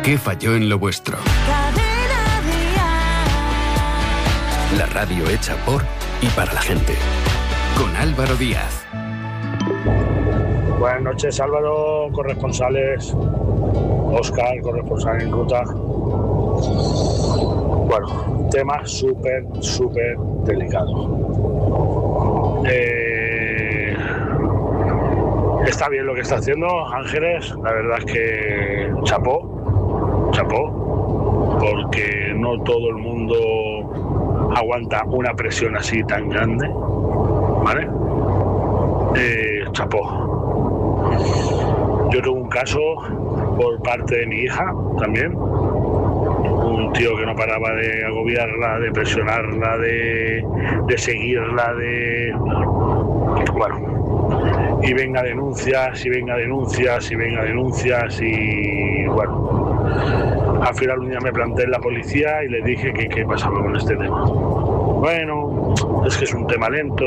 ¿Qué falló en lo vuestro? La radio hecha por y para la gente. Con Álvaro Díaz. Buenas noches, Álvaro, corresponsales. Óscar, corresponsal en ruta. Bueno, tema súper delicado. Está bien lo que está haciendo Ángeles, la verdad es que chapó, porque no todo el mundo aguanta una presión así tan grande, ¿vale? Chapó. Yo tuve un caso por parte de mi hija también, un tío que no paraba de agobiarla, de presionarla, de seguirla, bueno, y venga denuncias, y bueno, al final un día me planté en la policía y le dije que qué pasaba con este tema. Bueno, es que es un tema lento,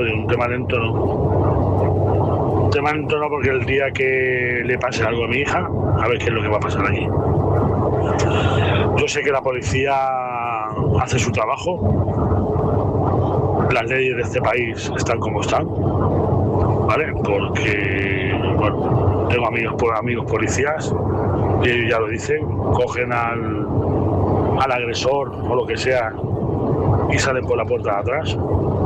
no, porque el día que le pase algo a mi hija, a ver qué es lo que va a pasar aquí. Yo sé que la policía hace su trabajo, las leyes de este país están como están, ¿vale? Porque, bueno, tengo amigos policías y ellos ya lo dicen, cogen al agresor o lo que sea y salen por la puerta de atrás.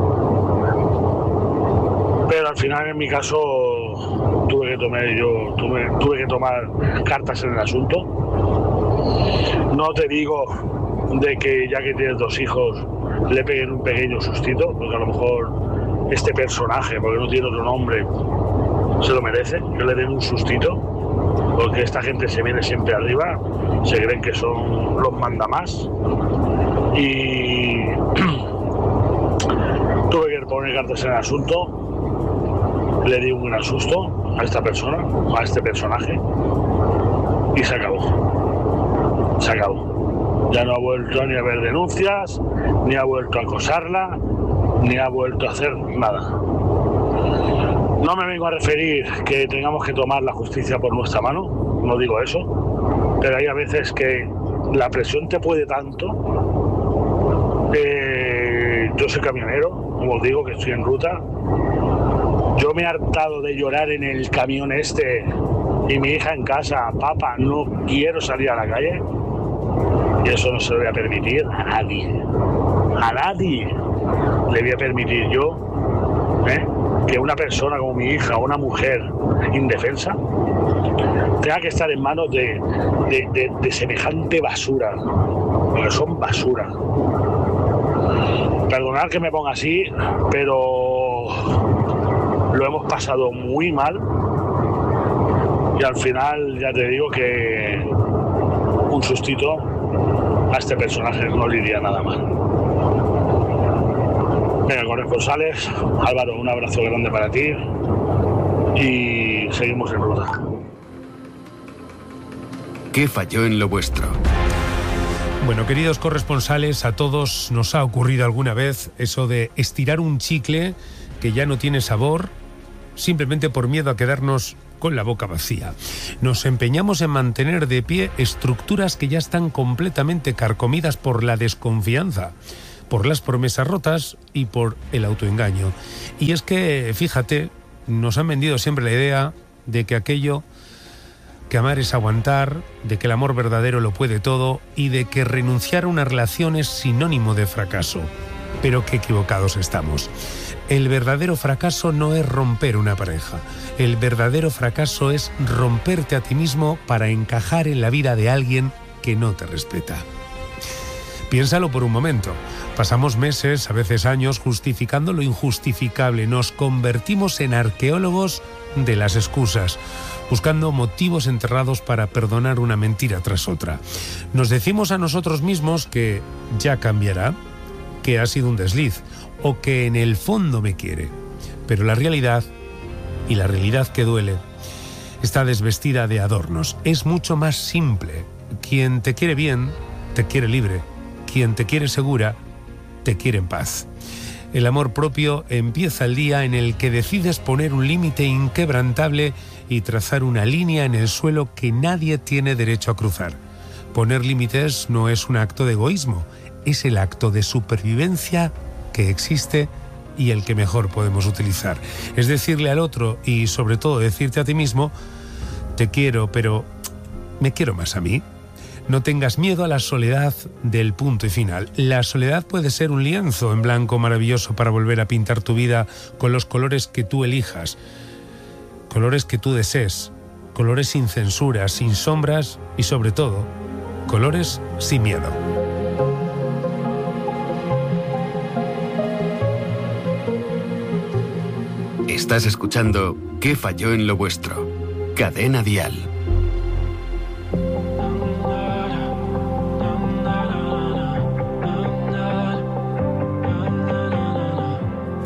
Pero al final, en mi caso, tuve que tomar cartas en el asunto. No te digo de que ya que tienes 2 hijos le peguen un pequeño sustito, porque a lo mejor este personaje, porque no tiene otro nombre, se lo merece, que le den un sustito, porque esta gente se viene siempre arriba, se creen que son los mandamás, y tuve que poner cartas en el asunto. Le di un gran susto a esta persona, a este personaje, y se acabó. Ya no ha vuelto ni a haber denuncias, ni ha vuelto a acosarla, ni ha vuelto a hacer nada. No me vengo a referir que tengamos que tomar la justicia por nuestra mano, no digo eso, pero hay a veces que la presión te puede tanto. Yo soy camionero, como os digo, que estoy en ruta. Yo me he hartado de llorar en el camión este y mi hija en casa, papá, no quiero salir a la calle. Y eso no se lo voy a permitir a nadie. A nadie le voy a permitir yo que una persona como mi hija, una mujer indefensa, tenga que estar en manos de semejante basura. Porque son basura. Perdonad que me ponga así, pero lo hemos pasado muy mal y al final ya te digo que un sustito a este personaje no le iría nada mal. Venga, corresponsales, Álvaro, un abrazo grande para ti y seguimos en ruta. ¿Qué falló en lo vuestro? Bueno, queridos corresponsales, a todos nos ha ocurrido alguna vez eso de estirar un chicle que ya no tiene sabor, simplemente por miedo a quedarnos con la boca vacía. Nos empeñamos en mantener de pie estructuras que ya están completamente carcomidas por la desconfianza, por las promesas rotas y por el autoengaño. Y es que, fíjate, nos han vendido siempre la idea de que amar es aguantar, de que el amor verdadero lo puede todo y de que renunciar a una relación es sinónimo de fracaso. Pero qué equivocados estamos. El verdadero fracaso no es romper una pareja. El verdadero fracaso es romperte a ti mismo para encajar en la vida de alguien que no te respeta. Piénsalo por un momento. Pasamos meses, a veces años, justificando lo injustificable. Nos convertimos en arqueólogos de las excusas, buscando motivos enterrados para perdonar una mentira tras otra. Nos decimos a nosotros mismos que ya cambiará, que ha sido un desliz, o que en el fondo me quiere. Pero la realidad, y la realidad que duele, está desvestida de adornos. Es mucho más simple. Quien te quiere bien, te quiere libre. Quien te quiere segura, te quiere en paz. El amor propio empieza el día en el que decides poner un límite inquebrantable y trazar una línea en el suelo que nadie tiene derecho a cruzar. Poner límites no es un acto de egoísmo, es el acto de supervivencia que existe y el que mejor podemos utilizar. Es decirle al otro y sobre todo decirte a ti mismo: te quiero, pero me quiero más a mí. No tengas miedo a la soledad del punto y final. La soledad puede ser un lienzo en blanco maravilloso para volver a pintar tu vida con los colores que tú elijas, colores que tú desees, colores sin censura, sin sombras y sobre todo, colores sin miedo. Estás escuchando ¿Qué falló en lo vuestro? Cadena Dial.